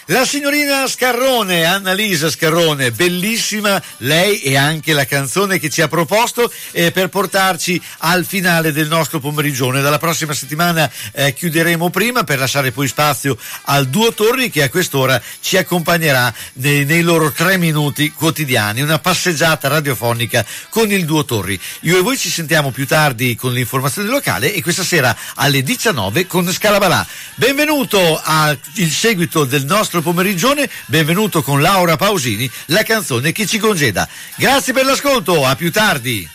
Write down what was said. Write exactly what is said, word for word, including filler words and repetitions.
La signorina Scarrone, Annalisa Scarrone, bellissima lei e anche la canzone che ci ha proposto eh, per portarci al finale del nostro pomerigione. Dalla prossima settimana eh, chiuderemo prima per lasciare poi spazio al Duo Torri che a quest'ora ci accompagnerà nei, nei loro tre minuti quotidiani, una passeggiata radiofonica con il Duo Torri. Io e voi ci sentiamo più tardi con l'informazione locale e questa sera alle diciannove con Scalabalà. Benvenuto al seguito del nostro pomerigione, benvenuto con Laura Pausini, la canzone che ci congeda. Grazie per l'ascolto, a più tardi.